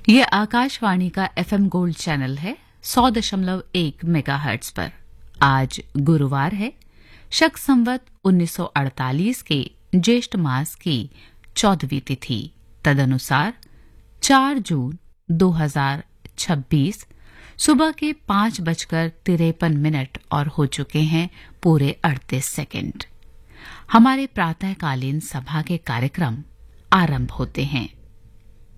ये आकाशवाणी का FM gold channel है 100.1 मेगाहर्ट्ज पर। आज गुरुवार है, शक संवत 1948 के ज्येष्ठ मास की 14वीं तिथि, तदनुसार 4 जून 2026 सुबह के 5:53 और हो चुके हैं पूरे 38 सेकंड। हमारे प्रातःकालीन सभा के कार्यक्रम आरंभ होते हैं।